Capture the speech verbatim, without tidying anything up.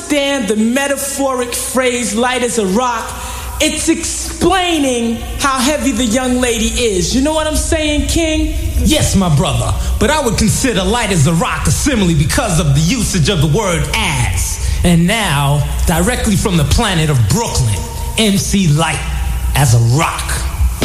understand the metaphoric phrase light as a rock, it's explaining how heavy the young lady is. You know what I'm saying, King? Yes, my brother, but I would consider light as a rock a simile because of the usage of the word as. And now, directly from the planet of Brooklyn, M C Light as a rock.